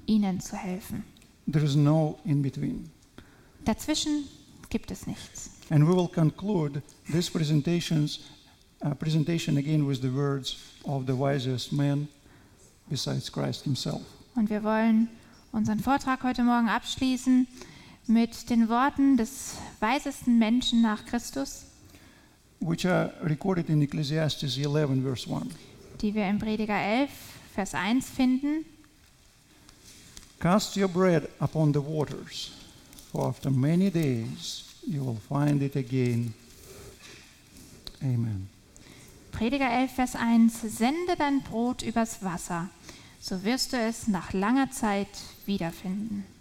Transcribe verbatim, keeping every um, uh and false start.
ihnen zu helfen. There is no in between. Dazwischen gibt es nichts. And we will conclude this presentations, uh, presentation again with the words of the wisest man besides Christ himself. Und wir wollen unseren Vortrag heute Morgen abschließen mit den Worten des weisesten Menschen nach Christus, which are recorded in Ecclesiastes eleven, verse one. die wir im Prediger elf, Vers eins finden. Cast your bread upon the waters, for after many days you will find it again. Amen. Prediger elf, Vers eins. Sende dein Brot übers Wasser, so wirst du es nach langer Zeit wiederfinden.